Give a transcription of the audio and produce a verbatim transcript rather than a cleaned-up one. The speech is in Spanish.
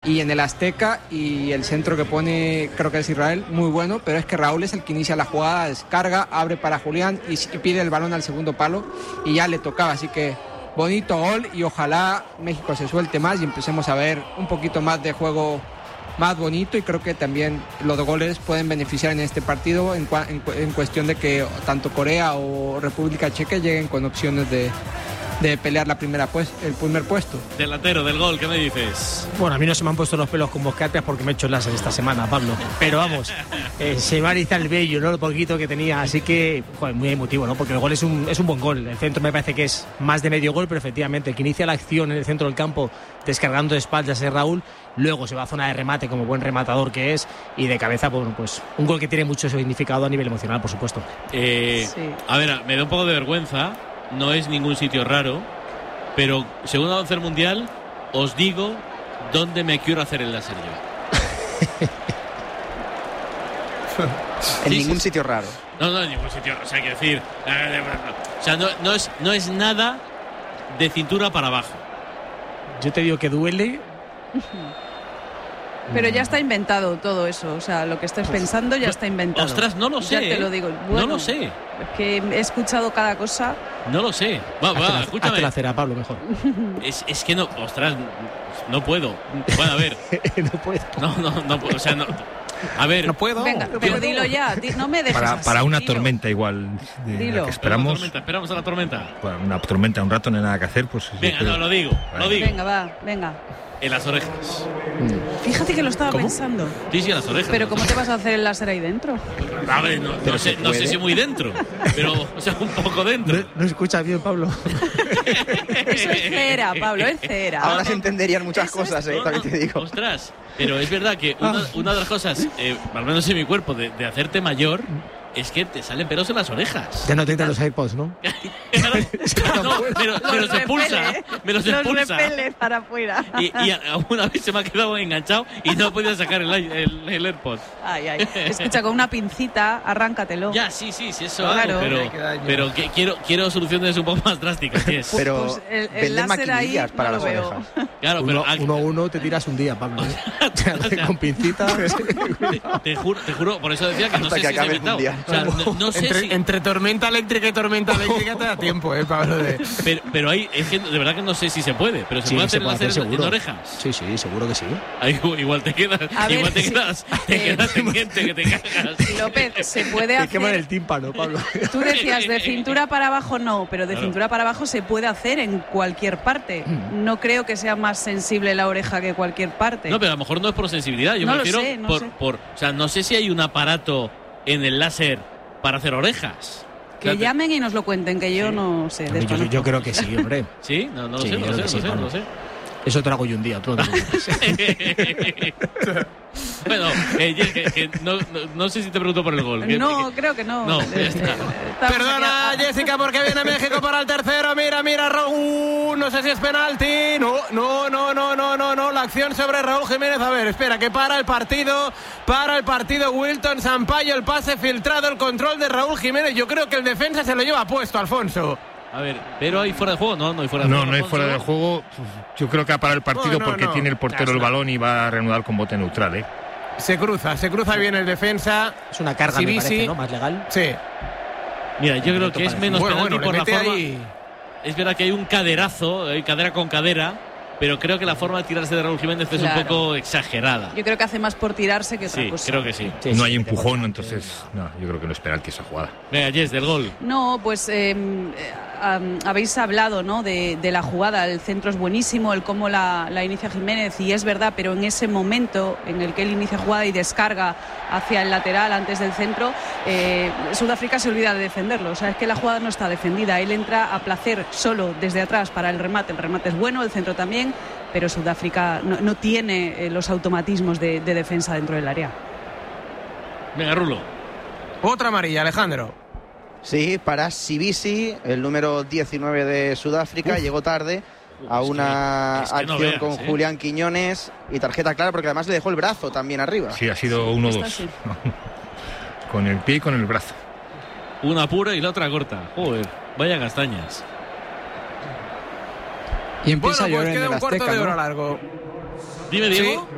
y en el Azteca, y el centro que pone, creo que es Israel, muy bueno, pero es que Raúl es el que inicia la jugada, descarga, abre para Julián y, y pide el balón al segundo palo y ya le tocaba, así que bonito gol y ojalá México se suelte más y empecemos a ver un poquito más de juego más bonito, y creo que también los dos goles pueden beneficiar en este partido en, en, en cuestión de que tanto Corea o República Checa lleguen con opciones de, de pelear la primera pues, el primer puesto. Delantero del gol, ¿qué me dices? Bueno, a mí no se me han puesto los pelos como escarpias porque me he hecho el láser esta semana, Pablo, pero vamos, eh, se me eriza el vello, ¿no? Lo poquito que tenía, así que, joder, muy emotivo, ¿no? Porque el gol es un, es un buen gol, el centro me parece que es más de medio gol, pero efectivamente el que inicia la acción en el centro del campo descargando de espaldas es Raúl, luego se va a zona de remate como buen rematador que es, y de cabeza, bueno, pues un gol que tiene mucho significado a nivel emocional, por supuesto. Eh, sí. A ver, me da un poco de vergüenza, no es ningún sitio raro, pero según avance el mundial, os digo dónde me quiero hacer el láser yo. En sí, ningún sí. sitio raro. No, no, en ningún sitio, o sea, hay que decir, o sea, no, no, es, no es nada de cintura para abajo. Yo te digo que duele. Pero ya está inventado todo eso, o sea, lo que estás pensando ya está inventado. Ostras, no lo sé. Ya te lo digo. Bueno, no lo sé. Es que he escuchado cada cosa. No lo sé. Va, va, la, escúchame. Hazte la cera, Pablo, mejor. Es, es que no, ostras, no puedo. Bueno, a ver. no puedo. No, no, no puedo. O sea, no. A ver. No puedo. Venga, no pero puedo. dilo ya. Di, no me dejes Para, así, para una dilo. tormenta igual. De Dilo. la que esperamos. Tormenta, esperamos a la tormenta. Bueno, una tormenta, un rato, no hay nada que hacer. Pues, venga, no, lo digo. Vale. Lo digo. Venga, va, venga. En las orejas. Fíjate que lo estaba ¿Cómo? pensando. Sí, sí, en las orejas. Pero ¿cómo te vas a hacer el láser ahí dentro? A ver, no, no, sé, no sé si muy dentro, pero, o sea, un poco dentro. No, no escuchas bien, Pablo. Eso es cera, Pablo, es cera. Ahora se entenderían muchas Eso cosas, eh, no, también te digo. Ostras, pero es verdad que una, una de las cosas, eh, al menos en mi cuerpo, de, de hacerte mayor, es que te salen pelos en las orejas. Ya no te entran los AirPods, ¿no? Claro, no, me, lo, me los expulsa. Me los expulsa. Los repele para afuera. Y, y alguna vez se me ha quedado enganchado y no he podido sacar el, el, el AirPod. Ay, ay. Escucha, con una pincita, arráncatelo. Ya, sí, sí, sí, eso claro. hago, pero, pero que, quiero, quiero soluciones un poco más drásticas. Yes. Pero pues el, el venden láser ahí maquinillas para no las lo veo. orejas. Claro, uno, pero uno a uno te tiras un día, Pablo. ¿eh? o sea, con pincita. te, te, juro, te juro, por eso decía que no Hasta sé que si se ha acabe el inventado. mundial. O sea, no, no sé entre, si... entre tormenta eléctrica y tormenta eléctrica te da tiempo, ¿eh, Pablo? De... Pero, pero ahí, es que de verdad que no sé si se puede, pero se Sí, puede se hacer puede el láser hacer, en, seguro. en orejas. Sí, sí, seguro que sí. Ahí, igual te quedas, A igual ver, te sí. quedas, te Eh, quedas teniente que te cagas. López, se puede Te queman hacer. el tímpano, Pablo. Tú decías de cintura para abajo no, pero de Claro. cintura para abajo se puede hacer en cualquier parte. No creo que sea más sensible la oreja que cualquier parte. No, pero a lo mejor no es por sensibilidad. Yo No me lo refiero sé, no por, sé. por, o sea, no sé si hay un aparato en el láser para hacer orejas. Que O sea, te- llamen y nos lo cuenten, que yo no sé. A mí yo, desconozco. yo creo que sí, hombre. ¿Sí? No, no lo Sí, sé, no creo lo que sé, sí, no sé, no Pablo. lo sé. Eso te lo hago yo un día, tú no te preocupes. Bueno, eh, que, que- que no, no, no sé si te pregunto por el gol. Que- No, que- creo que no. No, Eh, ya está. eh, estamos Perdona, aquí a- Jessica, porque viene México para el tercero. Mira, mira, Raúl. No sé si es penalti. No, no, no, no, no, no, no. La acción sobre Raúl Jiménez. A ver, espera, que para el partido. Para el partido Wilton Sampaio. El pase filtrado, el control de Raúl Jiménez. Yo creo que el defensa se lo lleva puesto, Alfonso. A ver, pero hay fuera de juego. No, no hay fuera de No, juego. no hay Alfonso. fuera de juego. Yo creo que ha parado el partido No, no, porque no. tiene el portero Ya el está. balón y va a reanudar con bote neutral, ¿eh? Se cruza, se cruza bien el defensa. Es una carga, me Sibisi. parece, ¿no? Más legal. Sí. Mira, yo creo que es menos Bueno, penalti bueno, por le la mete forma. ahí. Es verdad que hay un caderazo, hay cadera con cadera, pero creo que la forma de tirarse de Raúl Jiménez es Claro. un poco exagerada. Yo creo que hace más por tirarse que otra Sí, cosa. creo que sí. Sí, no sí, hay de empujón, acuerdo. entonces no, yo creo que no es penalti esa jugada. Venga, Jess, del gol. No, pues eh, eh, habéis hablado, ¿no? de, de la jugada, el centro es buenísimo, el cómo la, la inicia Jiménez, y es verdad, pero en ese momento en el que él inicia jugada y descarga hacia el lateral antes del centro, eh, Sudáfrica se olvida de defenderlo. O sea, es que la jugada no está defendida, él entra a placer solo desde atrás para el remate, el remate es bueno, el centro también, pero Sudáfrica no, no tiene eh, los automatismos de, de defensa dentro del área. Venga, Rulo. Otra amarilla, Alejandro. Sí, para Sibisi, el número diecinueve de Sudáfrica, Uf. llegó tarde a Es una que- es que no acción veas, con ¿eh? Julián Quiñones y tarjeta clara porque además le dejó el brazo también arriba. Sí, ha sido uno Esta dos. sí. Con el pie y con el brazo. Una pura y la otra corta. Joder, vaya castañas. Y empieza Bueno, a llover pues en queda el un cuarto Azteca, de hora ¿no? largo. Dime, Diego. Sí.